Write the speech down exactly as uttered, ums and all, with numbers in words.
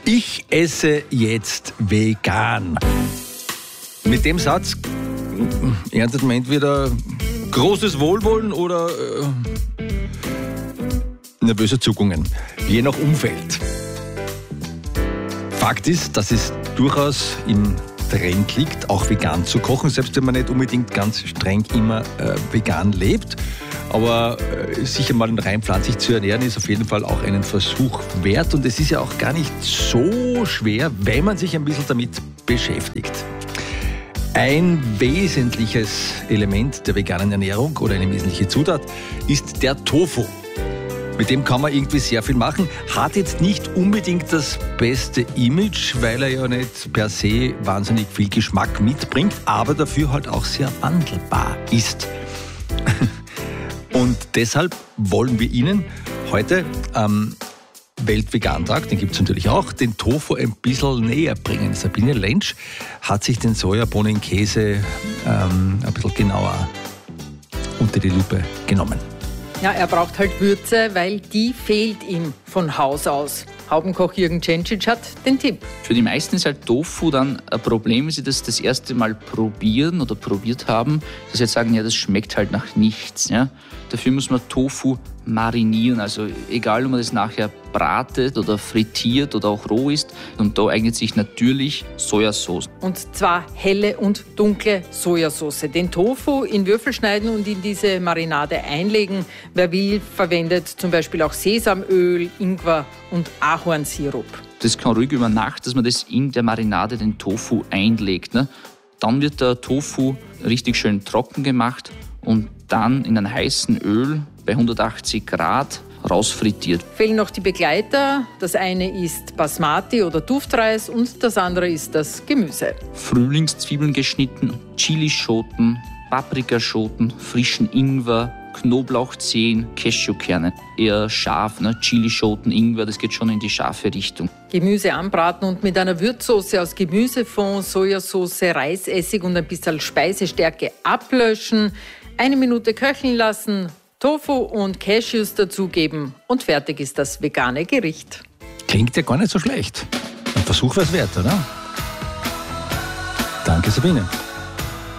Ich esse jetzt vegan. Mit dem Satz erntet man entweder großes Wohlwollen oder äh, nervöse Zuckungen, je nach Umfeld. Fakt ist, dass es durchaus im Trend liegt, auch vegan zu kochen, selbst wenn man nicht unbedingt ganz streng immer äh, vegan lebt. Aber äh, sich einmal rein pflanzlich zu ernähren, ist auf jeden Fall auch einen Versuch wert. Und es ist ja auch gar nicht so schwer, wenn man sich ein bisschen damit beschäftigt. Ein wesentliches Element der veganen Ernährung oder eine wesentliche Zutat ist der Tofu. Mit dem kann man irgendwie sehr viel machen. Hat jetzt nicht unbedingt das beste Image, weil er ja nicht per se wahnsinnig viel Geschmack mitbringt, aber dafür halt auch sehr wandelbar ist. Und deshalb wollen wir Ihnen heute am Weltvegan-Tag, den gibt es natürlich auch, den Tofu ein bisschen näher bringen. Sabine Lentsch hat sich den Sojabohnenkäse ähm, ein bisschen genauer unter die Lupe genommen. Ja, er braucht halt Würze, weil die fehlt ihm von Haus aus. Haubenkoch Jürgen Cencic hat den Tipp. Für die meisten ist halt Tofu dann ein Problem, wenn sie das das erste Mal probieren oder probiert haben, dass sie jetzt sagen, ja, das schmeckt halt nach nichts. Ja? Dafür muss man Tofu marinieren, also egal, ob man das nachher bratet oder frittiert oder auch roh isst. Und da eignet sich natürlich Sojasauce. Und zwar helle und dunkle Sojasauce. Den Tofu in Würfel schneiden und in diese Marinade einlegen. Wer will, verwendet zum Beispiel auch Sesamöl, Ingwer und Ahornsirup. Das kann ruhig über Nacht, dass man das in der Marinade, den Tofu, einlegt. Ne? Dann wird der Tofu richtig schön trocken gemacht und dann in einem heißen Öl bei hundertachtzig Grad rausfrittiert. Fehlen noch die Begleiter. Das eine ist Basmati oder Duftreis und das andere ist das Gemüse. Frühlingszwiebeln geschnitten, Chilischoten, Paprikaschoten, frischen Ingwer, Knoblauchzehen, Cashewkerne. Eher scharf, ne? Chilischoten, Ingwer, das geht schon in die scharfe Richtung. Gemüse anbraten und mit einer Würzsoße aus Gemüsefond, Sojasauce, Reisessig und ein bisschen Speisestärke ablöschen. Eine Minute köcheln lassen, Tofu und Cashews dazugeben und fertig ist das vegane Gericht. Klingt ja gar nicht so schlecht. Ein Versuch wär's wert, oder? Danke, Sabine.